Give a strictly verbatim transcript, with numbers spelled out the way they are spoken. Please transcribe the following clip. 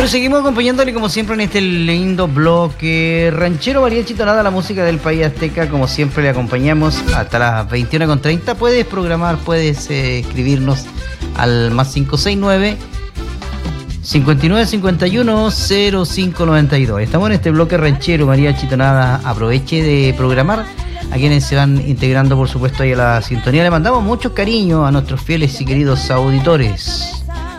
seguimos acompañándole como siempre en este lindo bloque ranchero, mariachi, tonada, la música del país azteca. Como siempre le acompañamos hasta las veintiuna con treinta. Puedes programar, puedes eh, escribirnos al más cinco seis nueve, cincuenta y nueve cincuenta y uno, cero cinco noventa y dos. Estamos en este bloque ranchero, mariachi, tonada. Aproveche de programar a quienes se van integrando, por supuesto, ahí a la sintonía. Le mandamos mucho cariño a nuestros fieles y queridos auditores.